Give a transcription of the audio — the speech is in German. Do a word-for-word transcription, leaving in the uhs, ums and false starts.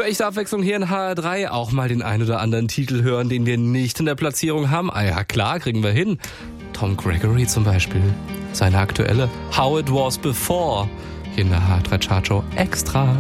Für echte Abwechslung hier in H R drei auch mal den ein oder anderen Titel hören, den wir nicht in der Platzierung haben. Ah ja, klar, kriegen wir hin. Tom Gregory zum Beispiel. Seine aktuelle How It Was Before. Hier in der H R drei Chartshow extra.